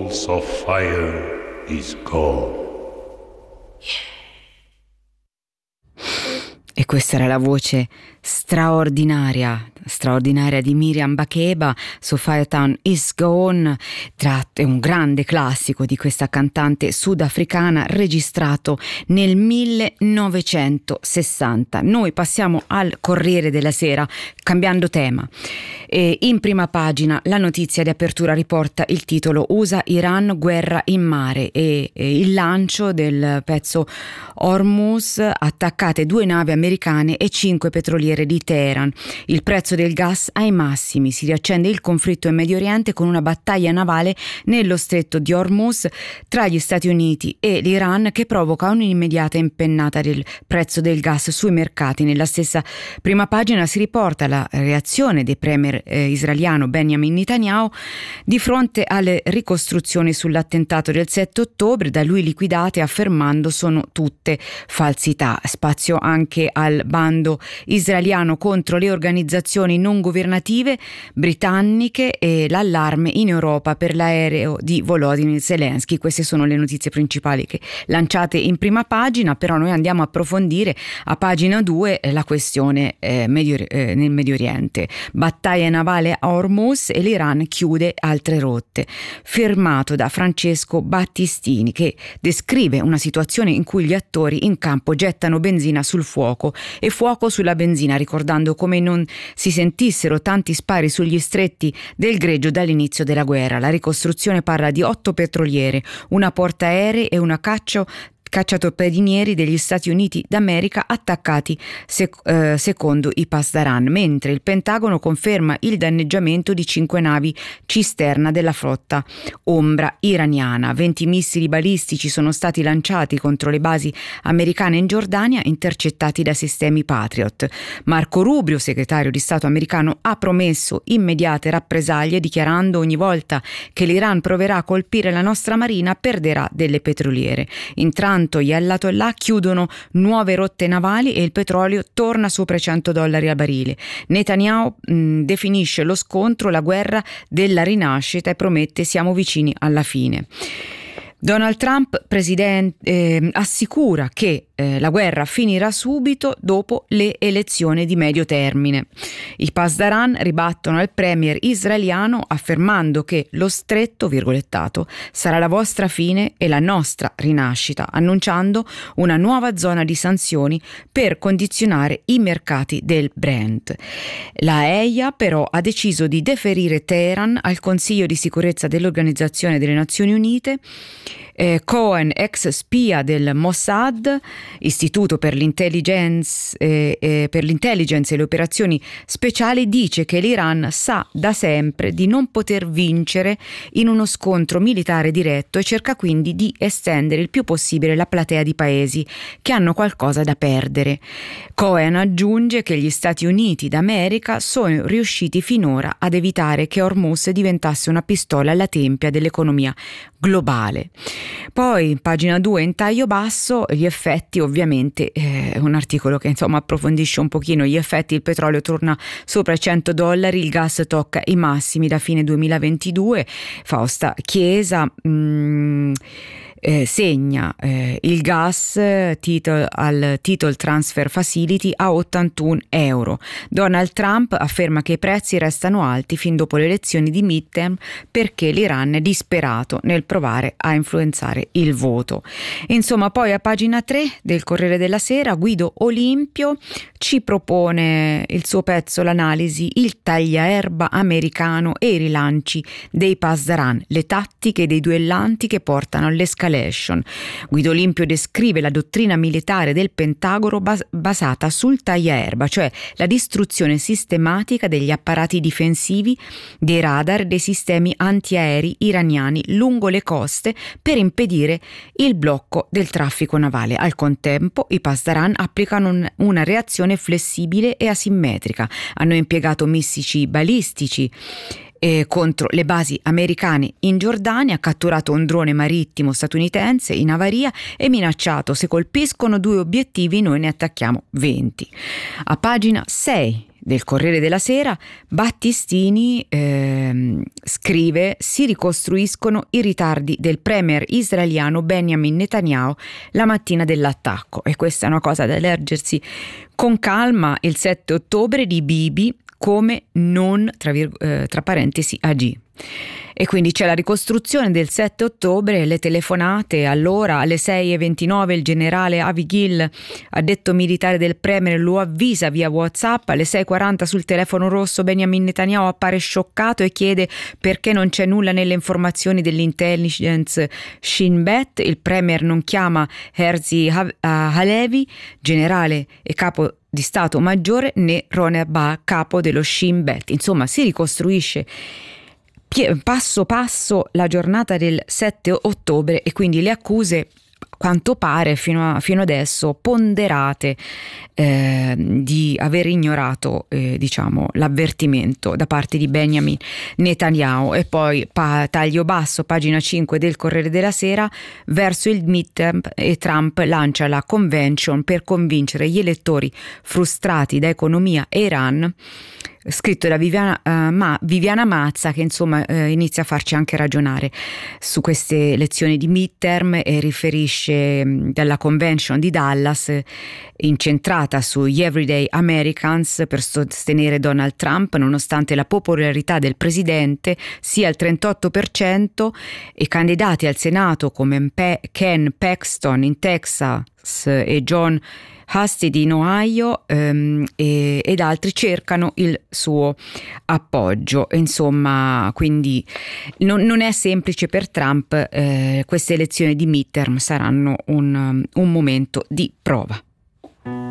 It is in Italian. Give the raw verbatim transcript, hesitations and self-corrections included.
coals of fire is gone. E questa era la voce straordinaria, straordinaria di Miriam Makeba su Firetown is Gone, tratto, è un grande classico di questa cantante sudafricana registrato nel millenovecentosessanta. Noi passiamo al Corriere della Sera, cambiando tema. E in prima pagina la notizia di apertura riporta il titolo U S A-Iran guerra in mare e, e il lancio del pezzo Hormuz, attaccate due navi americane e cinque petroliere di Teheran. Il prezzo del gas ai massimi, si riaccende il conflitto in Medio Oriente con una battaglia navale nello stretto di Hormuz tra gli Stati Uniti e l'Iran che provoca un'immediata impennata del prezzo del gas sui mercati. Nella stessa prima pagina si riporta la reazione del premier eh, israeliano Benjamin Netanyahu di fronte alle ricostruzioni sull'attentato del sette ottobre, da lui liquidate affermando sono tutte falsità. Spazio anche al bando israeliano contro le organizzazioni non governative britanniche e l'allarme in Europa per l'aereo di Volodymyr Zelensky. Queste sono le notizie principali che lanciate in prima pagina, però noi andiamo a approfondire a pagina due la questione eh, medio, eh, nel Medio Oriente. Battaglia navale a Hormuz e l'Iran chiude altre rotte. Firmato da Francesco Battistini, che descrive una situazione in cui gli attori in campo gettano benzina sul fuoco e fuoco sulla benzina, ricordando come non si sentissero tanti spari sugli stretti del Greggio dall'inizio della guerra. La ricostruzione parla di otto petroliere, una portaerei e una caccia cacciatorpedinieri degli Stati Uniti d'America attaccati sec- eh, secondo i Pasdaran, mentre il Pentagono conferma il danneggiamento di cinque navi cisterna della flotta ombra iraniana. venti missili balistici sono stati lanciati contro le basi americane in Giordania, intercettati da sistemi Patriot. Marco Rubio, segretario di Stato americano, ha promesso immediate rappresaglie, dichiarando: ogni volta che l'Iran proverà a colpire la nostra marina perderà delle petroliere. Intanto gli Ayatollah chiudono nuove rotte navali e il petrolio torna sopra i cento dollari al barile. Netanyahu mh, definisce lo scontro la guerra della rinascita e promette: siamo vicini alla fine. Donald Trump, presidente, eh, assicura che eh, la guerra finirà subito dopo le elezioni di medio termine. I Pasdaran ribattono al premier israeliano affermando che lo stretto, virgolettato, sarà la vostra fine e la nostra rinascita, annunciando una nuova zona di sanzioni per condizionare i mercati del Brent. La E I A però ha deciso di deferire Teheran al Consiglio di sicurezza dell'Organizzazione delle Nazioni Unite. Eh, Cohen, ex spia del Mossad, Istituto per l'intelligence, eh, eh, per l'intelligence e le operazioni speciali, dice che l'Iran sa da sempre di non poter vincere in uno scontro militare diretto e cerca quindi di estendere il più possibile la platea di paesi che hanno qualcosa da perdere. Cohen aggiunge che gli Stati Uniti d'America sono riusciti finora ad evitare che Hormuz diventasse una pistola alla tempia dell'economia globale. Poi in pagina due in taglio basso gli effetti, ovviamente è eh, un articolo che insomma approfondisce un pochino gli effetti. Il petrolio torna sopra i cento dollari, il gas tocca i massimi da fine duemilaventidue. Fausta Chiesa mh, Eh, segna eh, il gas titol, al Titol Transfer Facility a ottantuno euro. Donald Trump afferma che i prezzi restano alti fin dopo le elezioni di midterm perché l'Iran è disperato nel provare a influenzare il voto. Insomma, poi a pagina tre del Corriere della Sera Guido Olimpio ci propone il suo pezzo, l'analisi, il tagliaerba americano e i rilanci dei Pasdaran, le tattiche dei duellanti che portano all'escalation. Guido Olimpio descrive la dottrina militare del Pentagono bas- basata sul tagliaerba, cioè la distruzione sistematica degli apparati difensivi, dei radar e dei sistemi antiaerei iraniani lungo le coste per impedire il blocco del traffico navale. Al contempo i Pasdaran applicano un, una reazione flessibile e asimmetrica. Hanno impiegato missili balistici Eh, contro le basi americane in Giordania, ha catturato un drone marittimo statunitense in avaria e minacciato: se colpiscono due obiettivi noi ne attacchiamo venti. A pagina sei del Corriere della Sera, Battistini eh, scrive: si ricostruiscono i ritardi del premier israeliano Benjamin Netanyahu la mattina dell'attacco, e questa è una cosa da leggersi con calma. Il sette ottobre di Bibi come non, tra, vir- eh, tra parentesi, agì. E quindi c'è la ricostruzione del sette ottobre, le telefonate. Allora alle sei e ventinove il generale Avi Gil, addetto militare del premier, lo avvisa via WhatsApp. Alle sei e quaranta sul telefono rosso Benjamin Netanyahu appare scioccato e chiede perché non c'è nulla nelle informazioni dell'intelligence Shin Bet. Il premier non chiama Herzi Halevi, generale e capo di Stato Maggiore, né Roner Bar, capo dello Shin Bet. Insomma, si ricostruisce passo passo la giornata del sette ottobre, e quindi le accuse, quanto pare fino, a, fino adesso ponderate, eh, di aver ignorato eh, diciamo l'avvertimento da parte di Benjamin Netanyahu. E poi pa- taglio basso, pagina cinque del Corriere della Sera, verso il midterm, e Trump lancia la convention per convincere gli elettori frustrati da economia e Iran, scritto da Viviana, uh, Ma, Viviana Mazza, che insomma uh, inizia a farci anche ragionare su queste elezioni di midterm, e riferisce um, dalla convention di Dallas, eh, incentrata sugli everyday Americans, per sostenere Donald Trump nonostante la popolarità del presidente sia al trentotto per cento, e candidati al Senato come Pe- Ken Paxton in Texas e John Husted in Ohio ehm, e, ed altri cercano il suo appoggio. Insomma, quindi non, non è semplice per Trump. Eh, queste elezioni di midterm saranno un, un momento di prova.